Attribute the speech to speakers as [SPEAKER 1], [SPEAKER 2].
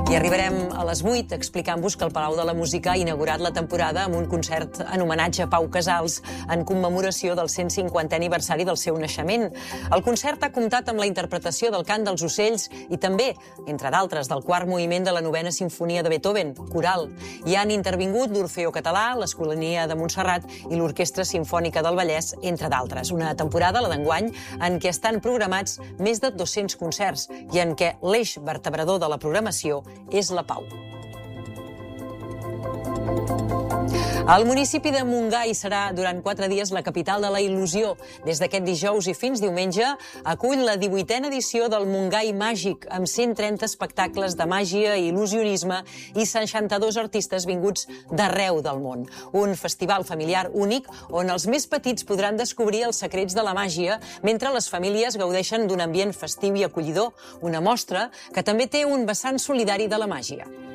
[SPEAKER 1] I arribarem a les 8 explicant-vos que el Palau de la Música ha inaugurat la temporada amb un concert en homenatge a Pau Casals en commemoració del 150è aniversari del seu naixement. El concert ha comptat amb la interpretació del Cant dels Ocells i també, entre d'altres, del quart moviment de la 9a Simfonia de Beethoven, coral. Hi han intervingut l'Orfeó Català, l'Escolania de Montserrat i l'Orquestra Simfònica del Vallès, entre d'altres. Una temporada, la d'enguany, en què estan programats més de 200 concerts i en què l'eix vertebrador de la programació és la pau. El municipi de Montgai serà durant 4 dies la capital de la il·lusió. Des d'aquest dijous i fins diumenge acull la 18a edició del Montgai Màgic, amb 130 espectacles de màgia i il·lusionisme i 62 artistes vinguts d'arreu del món. Un festival familiar únic on els més petits podran descobrir els secrets de la màgia mentre les famílies gaudeixen d'un ambient festiu i acollidor, una mostra que també té un vessant solidari de la màgia.